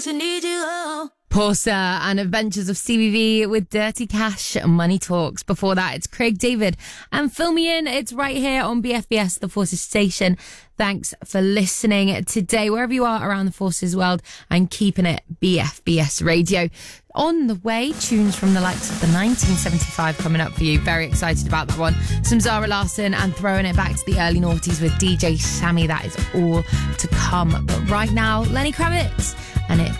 To need you, oh. Porsa and Adventures of CBV with Dirty Cash, Money Talks. Before that, it's Craig David and Fill Me In. It's right here on BFBS, the Forces Station. Thanks for listening today, wherever you are around the Forces world, and keeping it BFBS Radio. On the way, tunes from the likes of the 1975 coming up for you. Very excited about that one. Some Zara Larsson and throwing it back to the early noughties with DJ Sammy. That is all to come. But right now, Lenny Kravitz, and it